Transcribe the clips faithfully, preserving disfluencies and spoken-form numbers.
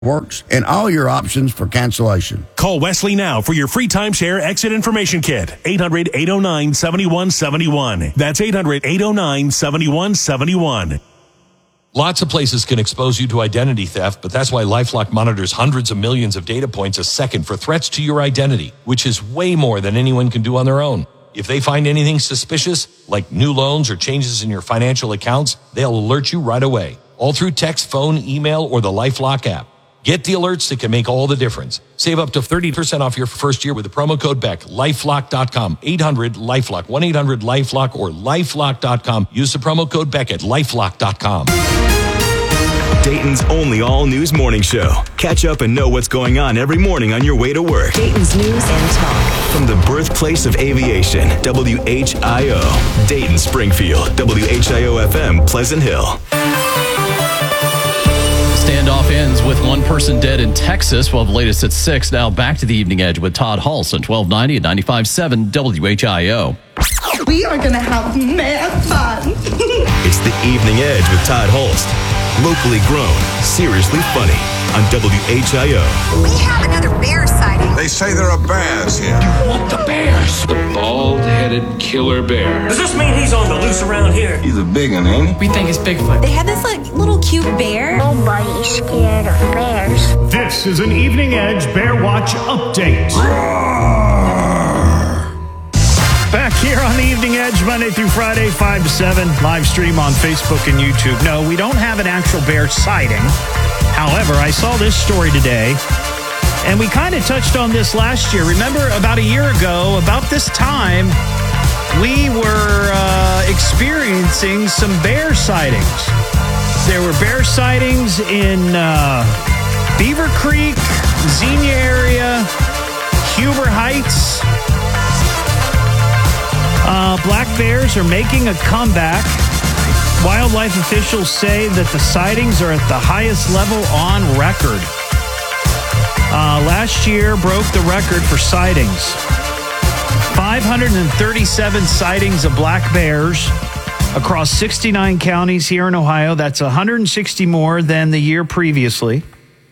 works and all your options for cancellation. Call Wesley now for your free timeshare exit information kit. eight hundred, eight oh nine, seven one seven one. That's eight hundred, eight oh nine, seven one seven one. Lots of places can expose you to identity theft, but that's why LifeLock monitors hundreds of millions of data points a second for threats to your identity, which is way more than anyone can do on their own. If they find anything suspicious, like new loans or changes in your financial accounts, they'll alert you right away, all through text, phone, email, or the LifeLock app. Get the alerts that can make all the difference. Save up to thirty percent off your first year with the promo code Beck. LifeLock dot com. eight hundred LifeLock. one eight hundred LifeLock or LifeLock dot com. Use the promo code Beck at LifeLock dot com. Dayton's only all-news morning show. Catch up and know what's going on every morning on your way to work. Dayton's News and Talk. From the birthplace of aviation, W H I O. Dayton, Springfield, W H I O F M, Pleasant Hill. Standoff ends with one person dead in Texas. Well, the latest at six. Now back to the Evening Edge with Todd Hulse on twelve ninety and ninety-five point seven W H I O. We are going to have mad fun. It's the Evening Edge with Todd Hulse. Locally grown, seriously funny on W H I O. We have another bear sighting. They say there are bears here. You want the bears? The bald-headed killer bear. Does this mean he's on the loose around here? He's a big one, ain't he? We think it's Bigfoot. They have this like little cute bear. Nobody's scared of bears. This is an Evening Edge Bear Watch update. Back here on the Evening Edge, Monday through Friday, five to seven, live stream on Facebook and YouTube. No, we don't have an actual bear sighting. However, I saw this story today, and we kind of touched on this last year. Remember, about a year ago, about this time, we were uh, experiencing some bear sightings. There were bear sightings in uh, Beaver Creek, Xenia area, Huber Heights. Uh, black bears are making a comeback. Wildlife officials say that the sightings are at the highest level on record. Uh, last year broke the record for sightings. five hundred thirty-seven sightings of black bears across sixty-nine counties here in Ohio. That's one hundred sixty more than the year previously.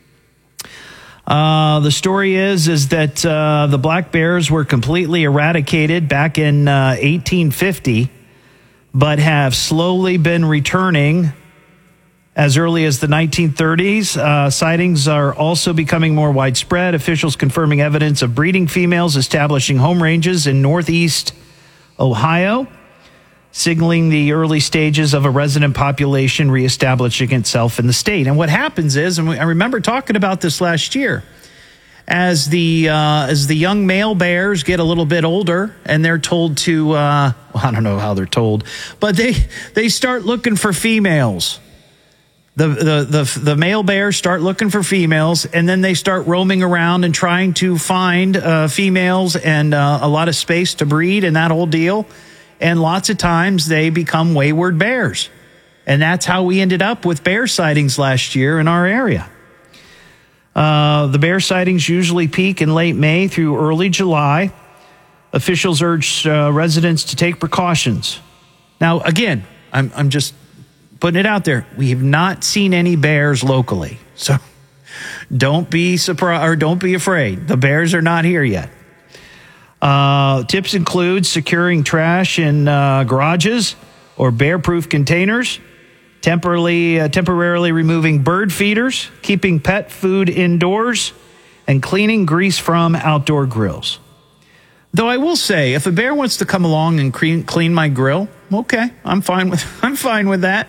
Uh, the story is, is that uh, the black bears were completely eradicated back in uh, eighteen fifty, but have slowly been returning as early as the nineteen thirties. Uh, sightings are also becoming more widespread. Officials confirming evidence of breeding females establishing home ranges in northeast Ohio, signaling the early stages of a resident population reestablishing itself in the state. And what happens is, and I remember talking about this last year, as the uh, as the young male bears get a little bit older and they're told to, uh, well, I don't know how they're told, but they they start looking for females. The, the the the male bears start looking for females, and then they start roaming around and trying to find uh, females and uh, a lot of space to breed and that whole deal. And lots of times they become wayward bears. And that's how we ended up with bear sightings last year in our area. Uh, the bear sightings usually peak in late May through early July. Officials urge uh, residents to take precautions. Now, again, I'm, I'm just putting it out there. We have not seen any bears locally. So don't be surprised or don't be afraid. The bears are not here yet. Uh, tips include securing trash in uh, garages or bear-proof containers, temporarily, uh, temporarily removing bird feeders, keeping pet food indoors, and cleaning grease from outdoor grills. Though I will say, if a bear wants to come along and clean, clean my grill, okay, I'm fine with I'm fine with that.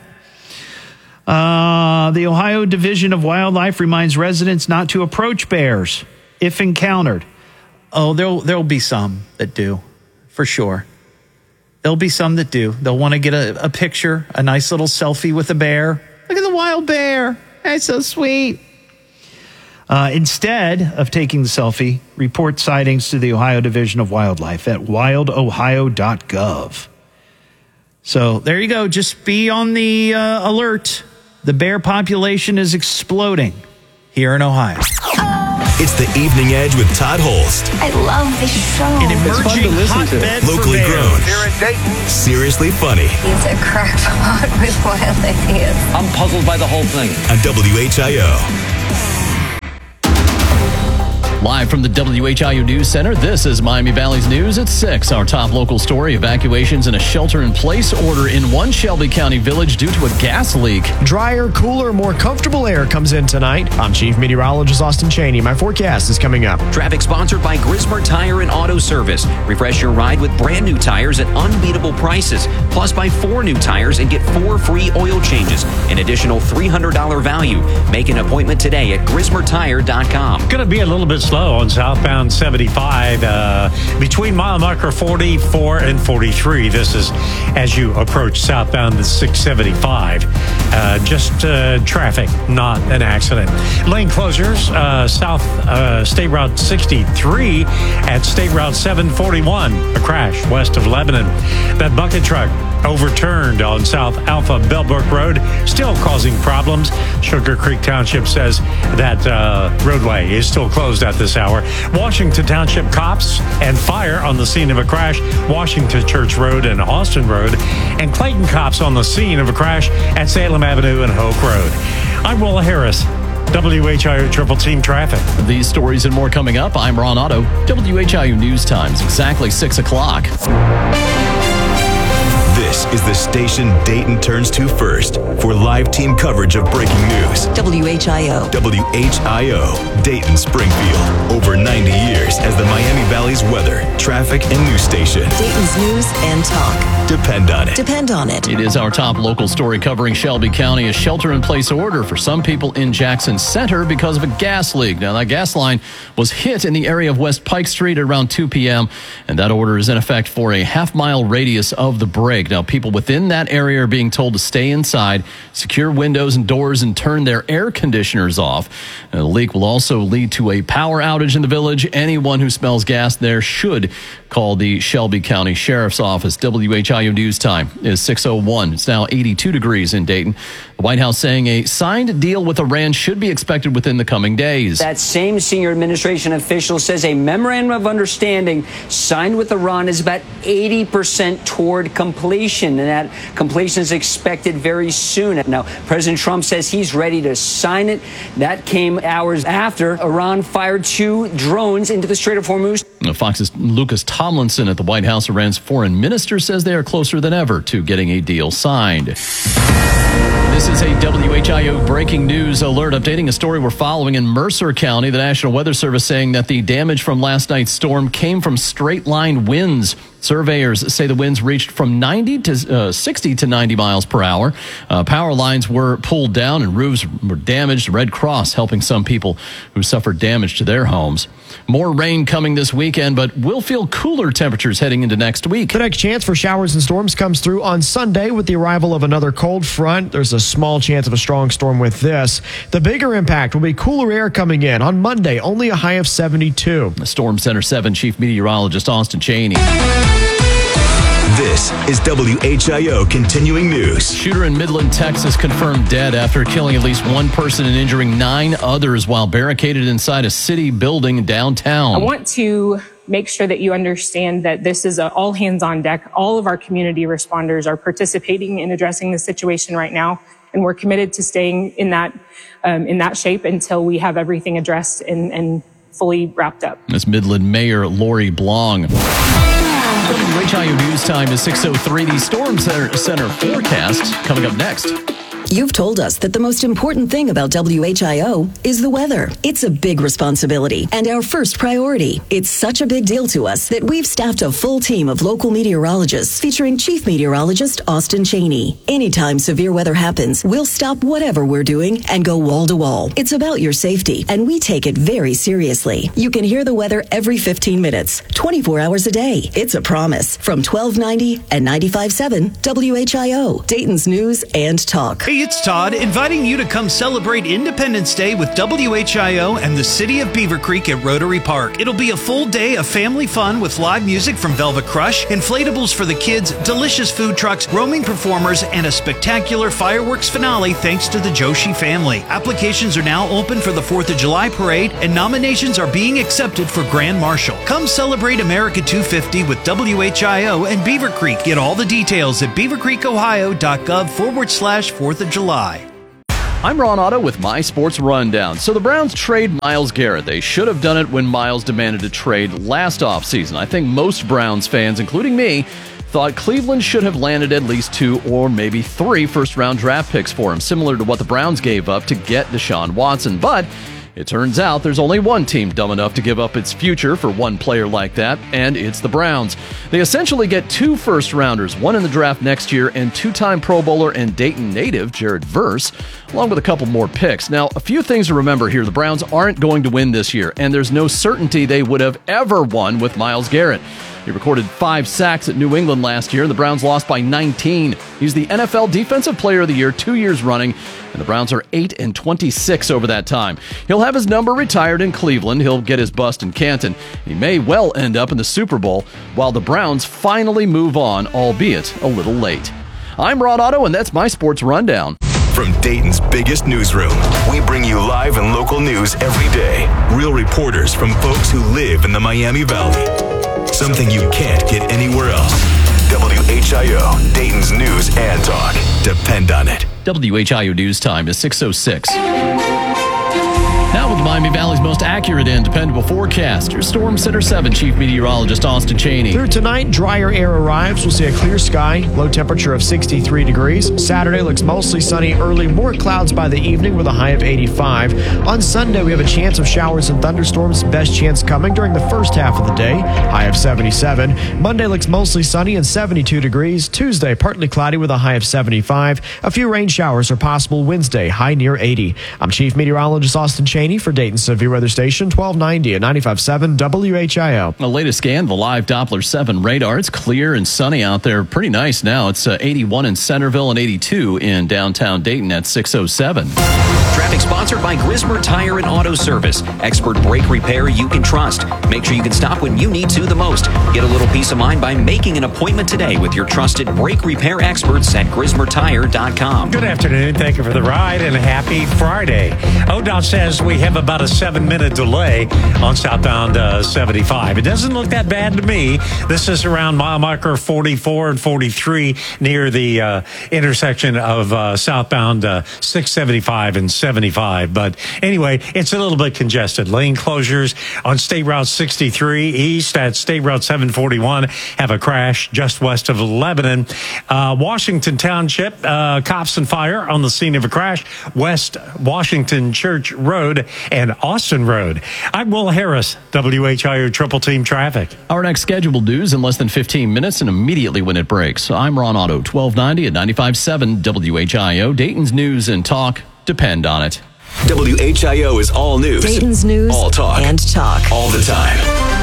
Uh, the Ohio Division of Wildlife reminds residents not to approach bears if encountered. Oh, there'll there'll be some that do, for sure. There'll be some that do. They'll want to get a, a picture, a nice little selfie with a bear. Look at the wild bear. That's so sweet. Uh, instead of taking the selfie, report sightings to the Ohio Division of Wildlife at wild ohio dot gov. So there you go. Just be on the uh, alert. The bear population is exploding here in Ohio. It's the Evening Edge with Todd Hulse. I love this show. An emerging hotbed for Locally bears. grown. Here in Dayton. Seriously funny It's a crackpot with wild ideas. I'm puzzled by the whole thing. on W H I O. Live from the W H I O News Center, this is Miami Valley's News at six. Our top local story, evacuations and a shelter-in-place order in one Shelby County village due to a gas leak. Drier, cooler, more comfortable air comes in tonight. I'm Chief Meteorologist Austin Cheney. My forecast is coming up. Traffic sponsored by Grismer Tire and Auto Service. Refresh your ride with brand new tires at unbeatable prices. Plus, buy four new tires and get four free oil changes. An additional three hundred dollars value. Make an appointment today at grismer tire dot com. Going to be a little bit slow on southbound seventy-five uh, between mile marker forty-four and forty-three. This is as you approach southbound the six seventy-five. Uh, just uh, traffic, not an accident. Lane closures, uh, south uh, State Route sixty-three at State Route seven forty-one. A crash west of Lebanon. That bucket truck overturned on South Alpha Bellbrook Road, still causing problems. Sugar Creek Township says that uh, roadway is still closed at this hour. Washington Township cops and fire on the scene of a crash, Washington Church Road and Austin Road, and Clayton cops on the scene of a crash at Salem Avenue and Hoke Road. I'm Willa Harris, W H I O Triple Team Traffic. These stories and more coming up. I'm Ron Otto, W H I O News Times, exactly six o'clock. This is the station Dayton turns to first for live team coverage of breaking news. W H I O. W H I O, Dayton Springfield. Over ninety years as the Miami Valley's weather, traffic, and news station. Dayton's news and talk. Depend on it. Depend on it. It is our top local story covering Shelby County. A shelter-in-place order for some people in Jackson Center because of a gas leak. Now, that gas line was hit in the area of West Pike Street at around two p.m., and that order is in effect for a half-mile radius of the break. Now, people within that area are being told to stay inside, secure windows and doors, and turn their air conditioners off. Now, the leak will also lead to a power outage in the village. Anyone who smells gas there should call the Shelby County Sheriff's Office. W H I O News Time is six oh one. It's now eighty-two degrees in Dayton. The White House saying a signed deal with Iran should be expected within the coming days. That same senior administration official says a memorandum of understanding signed with Iran is about eighty percent toward completion, and that completion is expected very soon. Now, President Trump says he's ready to sign it. That came hours after Iran fired two drones into the Strait of Hormuz. Fox's Lucas Tomlinson at the White House, Iran's foreign minister, says they are closer than ever to getting a deal signed. This is a W H I O breaking news alert updating a story we're following in Mercer County. The National Weather Service saying that the damage from last night's storm came from straight line winds. Surveyors say the winds reached from ninety to uh, sixty to ninety miles per hour. Uh, power lines were pulled down and roofs were damaged. Red Cross helping some people who suffered damage to their homes. More rain coming this weekend, but we'll feel cooler temperatures heading into next week. The next chance for showers and storms comes through on Sunday with the arrival of another cold front. There's a small chance of a strong storm with this. The bigger impact will be cooler air coming in on Monday, only a high of seventy-two. The Storm Center seven Chief Meteorologist Austin Cheney. This is W H I O Continuing News. Shooter in Midland, Texas confirmed dead after killing at least one person and injuring nine others while barricaded inside a city building downtown. I want to make sure that you understand that this is a all hands on deck. All of our community responders are participating in addressing the situation right now, and we're committed to staying in that um, in that shape until we have everything addressed and, and fully wrapped up. That's Midland Mayor Lori Blong. W H I O News Time is six oh three. The Storm Center, Center forecast coming up next. You've told us that the most important thing about W H I O is the weather. It's a big responsibility and our first priority. It's such a big deal to us that we've staffed a full team of local meteorologists featuring Chief Meteorologist Austin Cheney. Anytime severe weather happens, we'll stop whatever we're doing and go wall to wall. It's about your safety, and we take it very seriously. You can hear the weather every fifteen minutes, twenty-four hours a day. It's a promise from twelve ninety and ninety-five point seven W H I O, Dayton's News and Talk. Hey, it's Todd, inviting you to come celebrate Independence Day with W H I O and the City of Beaver Creek at Rotary Park. It'll be a full day of family fun with live music from Velvet Crush, inflatables for the kids, delicious food trucks, roaming performers, and a spectacular fireworks finale thanks to the Joshi family. Applications are now open for the fourth of July parade, and nominations are being accepted for Grand Marshal. Come celebrate America two fifty with W H I O and Beaver Creek. Get all the details at beavercreekohio.gov forward slash 4th of July. I'm Ron Otto with my Sports Rundown. So the Browns trade Myles Garrett. They should have done it when Myles demanded a trade last offseason. I think most Browns fans, including me, thought Cleveland should have landed at least two or maybe three first-round draft picks for him, similar to what the Browns gave up to get Deshaun Watson. But it turns out there's only one team dumb enough to give up its future for one player like that, and it's the Browns. They essentially get two first-rounders, one in the draft next year, and two-time Pro Bowler and Dayton native Jared Verse, along with a couple more picks. Now, a few things to remember here. The Browns aren't going to win this year, and there's no certainty they would have ever won with Myles Garrett. He recorded five sacks at New England last year, and the Browns lost by nineteen. He's the N F L Defensive Player of the Year two years running, and the Browns are eight and twenty-six over that time. He'll have his number retired in Cleveland. He'll get his bust in Canton. He may well end up in the Super Bowl while the Browns finally move on, albeit a little late. I'm Ron Otto, and that's my Sports Rundown. From Dayton's biggest newsroom, we bring you live and local news every day. Real reporters from folks who live in the Miami Valley. Something you can't get anywhere else. W H I O, Dayton's news and talk. Depend on it. W H I O News Time is six oh six. Now with the Miami Valley's most accurate and dependable forecast, your Storm Center seven Chief Meteorologist Austin Cheney. Through tonight, drier air arrives. We'll see a clear sky, low temperature of sixty-three degrees. Saturday looks mostly sunny early, more clouds by the evening with a high of eighty-five. On Sunday, we have a chance of showers and thunderstorms, best chance coming during the first half of the day, high of seventy-seven. Monday looks mostly sunny and seventy-two degrees. Tuesday, partly cloudy with a high of seventy-five. A few rain showers are possible Wednesday, high near eighty. I'm Chief Meteorologist Austin Cheney for Dayton's Severe Weather Station, twelve ninety at ninety-five point seven W H I O. The latest scan, the live Doppler seven radar. It's clear and sunny out there. Pretty nice now. It's uh, eighty-one in Centerville and eighty-two in downtown Dayton at six oh seven. Traffic sponsored by Grismer Tire and Auto Service. Expert brake repair you can trust. Make sure you can stop when you need to the most. Get a little peace of mind by making an appointment today with your trusted brake repair experts at grismer tire dot com. Good afternoon. Thank you for the ride and happy Friday. O D O T says we have about a seven-minute delay on southbound uh, seventy-five. It doesn't look that bad to me. This is around mile marker forty-four and forty-three near the uh, intersection of uh, southbound uh, six seventy-five and seventy-five. But anyway, it's a little bit congested. Lane closures on State Route sixty-three east at State Route seven forty-one have a crash just west of Lebanon. Uh, Washington Township, uh, cops and fire on the scene of a crash, West Washington Church Road and Austin Road. I'm Will Harris, W H I O Triple Team Traffic. Our next scheduled news in less than fifteen minutes and immediately when it breaks. I'm Ron Otto, twelve ninety at ninety-five point seven W H I O. Dayton's news and talk. Depend on it. W H I O is all news. Dayton's news all talk. and talk. All the time.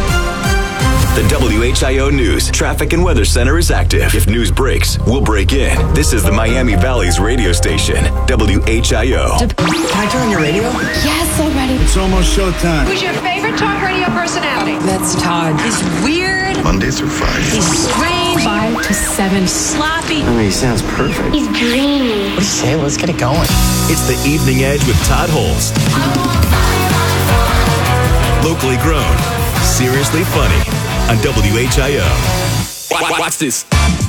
The W H I O News Traffic and Weather Center is active. If news breaks, we'll break in. This is the Miami Valley's radio station, W H I O. Can I turn on your radio? Yes, already. It's almost showtime. Who's your favorite talk radio personality? That's Todd. He's weird. Monday through Friday. He's strange. Five to seven. Sloppy. I mean, he sounds perfect. He's dreamy. What do you say? Let's get it going. It's the Evening Edge with Todd Holst. Locally grown, seriously funny on W H I O. Watch this.